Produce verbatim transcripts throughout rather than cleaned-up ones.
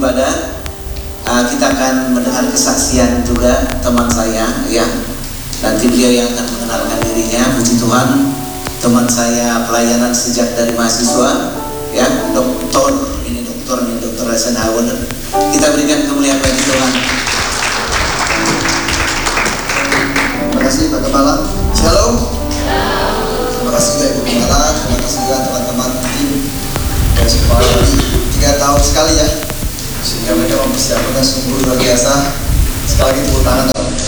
ibadah, uh, kita akan mendengar kesaksian juga teman saya, ya. Nanti beliau yang akan mengenalkan dirinya. Puji Tuhan, teman saya pelayanan sejak dari mahasiswa, ya, doktor, ini doktor, ini dokter Eisenhower. Kita berikan kemuliaan bagi Tuhan. Terima kasih Pak Gembala. Shalom. Terima kasih juga Ibu Gembala. Terima kasih juga teman-teman tim dari sekolah ini. Tiga tahun sekali ya, sehingga mereka mempersiapkan sungguh luar biasa. Sekali lagi tepuk tangan.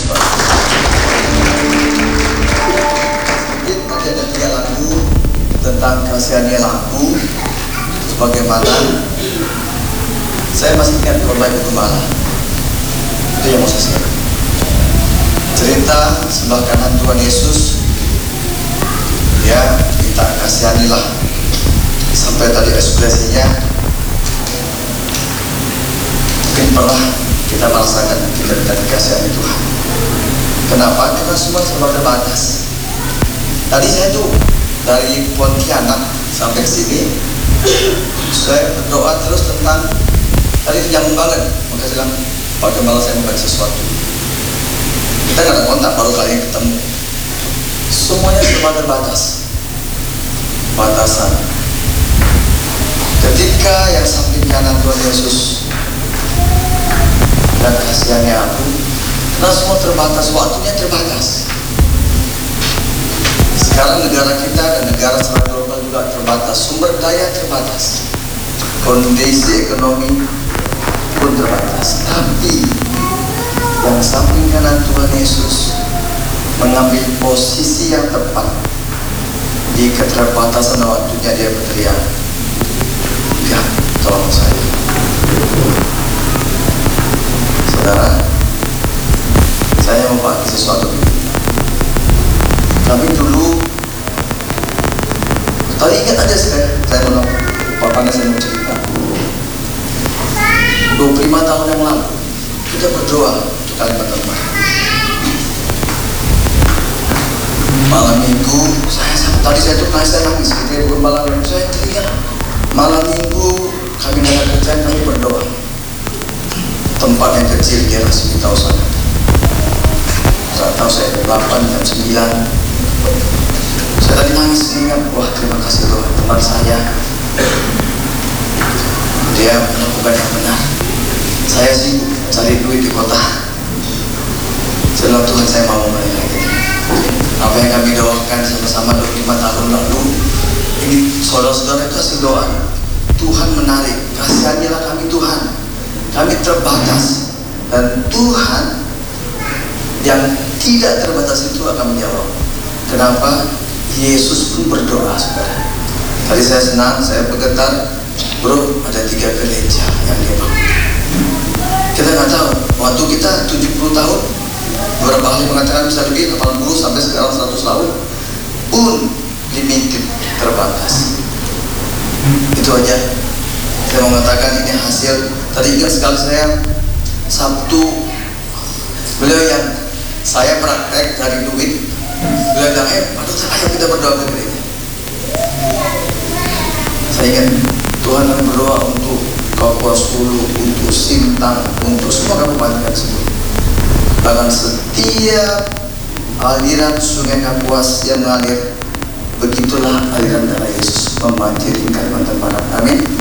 Sedikit tadi ada tiga lagu tentang kasihannya lampu. Bagaimana saya masih ingat khotbah Ibu Gembala. Itu yang mau saya share. Cerita sebelah kanan Tuhan Yesus, ya, kita kasihanilah. Sampai tadi ekspresinya mungkin pernah kita merasakan kita tidak dikasihani Tuhan. Kenapa? Karena semua serba terbatas. Tadi saya tuh dari Pontianak sampai ke sini, saya berdoa terus tentang, tadi itu nyambung banget. Maka saya bilang, Pak Gembala, saya mau baca sesuatu. Kita nggak ada kontak, baru kali ini ketemu. Semuanya serba terbatas, batasan. Ketika yang samping kanan Tuhan Yesus dan kasihannya aku, karena semua terbatas, waktunya terbatas. Sekarang negara kita dan negara secara global juga terbatas, sumber daya terbatas, kondisi ekonomi pun terbatas. Tapi yang samping kanan Tuhan Yesus mengambil posisi yang tepat di keterbatasan waktunya. Dia berteriak, ya, tolong saya. Saudara, saya mau bagi sesuatu. Tapi dulu, tadi ingat aja saya, saya mau papanya saya mau cerita. dua puluh lima tahun yang lalu kita berdoa untuk Kalimantan Barat. Malam minggu, saya tadi saya tuh nangis, saya nangis, ketika Ibu Gembala saya teriak. Malam minggu kami dalam kerjaan, kami berdoa. Tempat yang kecil di daerah sini tahu sana. Saya tahu saya delapan jam sembilan. Saya tadi nangis ingat, wah terima kasih Tuhan, teman saya dia melakukan yang benar. Saya sibuk cari duit di kota. Saya Tuhan, saya mau mulai lagi. Apa yang kami doakan sama-sama dua puluh lima tahun lalu, ini saudara-saudara itu hasil doa. Tuhan menarik, kasihanilah kami Tuhan. Kami terbatas, dan Tuhan yang tidak terbatas itu akan menjawab. Kenapa? Yesus pun berdoa, saudara. Tadi saya senang, saya bergetar, bro, ada tiga gereja yang dia bangun. Kita nggak tahu, waktu kita tujuh puluh tahun, beberapa ahli mengatakan bisa lebih, delapan puluh sampai sekarang seratus tahun, pun limited, terbatas. Itu aja. Saya mau mengatakan ini hasil. Tadi ingat sekali saya Sabtu, beliau yang saya praktek dari duit, beliau bilang, eh Pak Dokter, ayo kita berdoa ke gereja. Saya ingat Tuhan yang berdoa untuk Kapuas Hulu, untuk Sintang, untuk semua kabupaten tersebut. Bahkan setiap aliran sungai Kapuas yang mengalir, begitulah aliran darah Yesus membanjiri Kalimantan Barat. Amin.